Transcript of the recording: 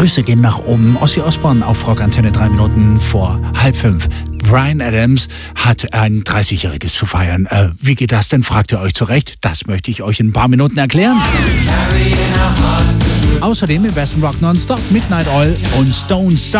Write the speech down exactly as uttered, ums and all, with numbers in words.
Grüße gehen nach oben. Ozzy Osbourne auf Rock Antenne, drei Minuten vor halb fünf. Bryan Adams hat ein dreißigjähriges zu feiern. Äh, wie geht das denn, fragt ihr euch zurecht? Das möchte ich euch in ein paar Minuten erklären. Außerdem im besten Rock Nonstop, Midnight Oil und Stone Sour.